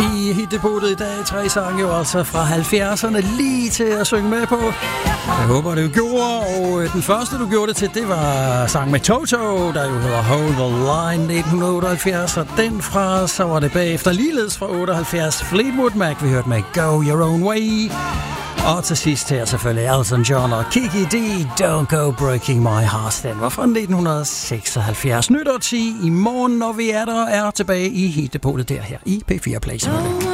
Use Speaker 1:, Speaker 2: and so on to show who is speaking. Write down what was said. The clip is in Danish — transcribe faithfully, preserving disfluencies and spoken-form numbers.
Speaker 1: I hittepunktet i dag, tre sange jo altså fra halvfjerdserne lige til at synge med på. Jeg håber, det du gjorde, og den første, du gjorde det til, det var sang med Toto, der jo hedder Hold the Line nitten otteoghalvfjerds, og den fra, så var det bagefter ligeledes fra otteoghalvfjerds Fleetwood Mac, vi hørte med Go Your Own Way. Og til sidst her selvfølgelig Elton John og Kiki D, Don't Go Breaking My Heart. Den var fra nitten seksoghalvfjerds. Nytårti i morgen, når vi er der er tilbage i hittepunktet der her i P fire Play.